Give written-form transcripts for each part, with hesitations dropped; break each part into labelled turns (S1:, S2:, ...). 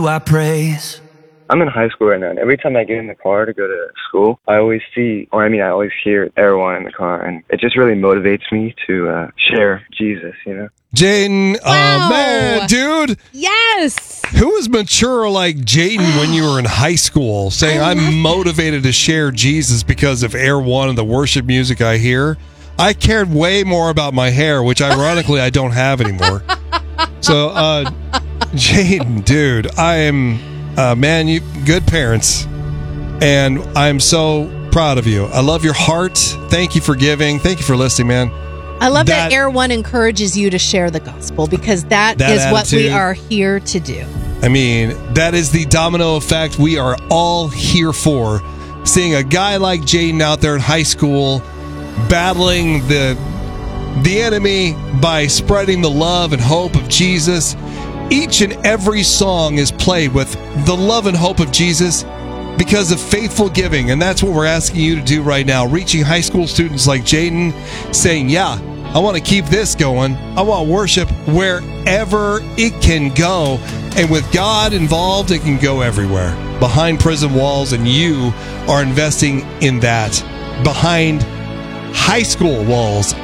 S1: you I praise.
S2: I'm in high school right now, and every time I get in the car to go to school, I always hear Air One in the car, and it just really motivates me to share Jesus, you know?
S3: Jaden,
S4: Wow.
S3: oh man, dude.
S4: Yes.
S3: Who was mature like Jaden when you were in high school, saying, I'm motivated to share Jesus because of Air One and the worship music I hear? I cared way more about my hair, which ironically I don't have anymore. So, Jaden, dude, I am, man, you good parents, and I'm so proud of you. I love your heart. Thank you for giving. Thank you for listening, man.
S4: I love that Air One encourages you to share the gospel, because that is
S3: attitude,
S4: what we are here to do.
S3: I mean, that is the domino effect we are all here for. Seeing a guy like Jaden out there in high school battling the enemy by spreading the love and hope of Jesus. Each and every song is played with the love and hope of Jesus because of faithful giving. And that's what we're asking you to do right now. Reaching high school students like Jaden, saying, yeah, I want to keep this going. I want worship wherever it can go. And with God involved, it can go everywhere. Behind prison walls, and you are investing in that. Behind high school walls.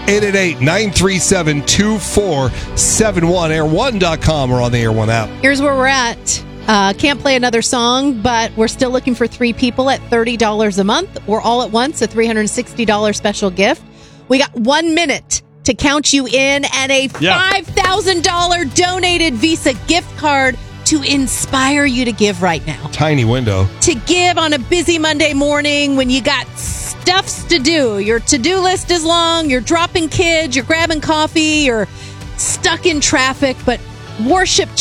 S3: 888-937-2471. Air1.com or on the Air One app.
S4: Here's where we're at. Can't play another song, but we're still looking for 3 people at $30 a month, or all at once, a $360 special gift. We got 1 minute to count you in, and a $5,000 donated Visa gift card to inspire you to give right now.
S3: Tiny window.
S4: To give on a busy Monday morning when you got stuffs to do. Your to-do list is long, you're dropping kids, you're grabbing coffee, you're stuck in traffic, but worship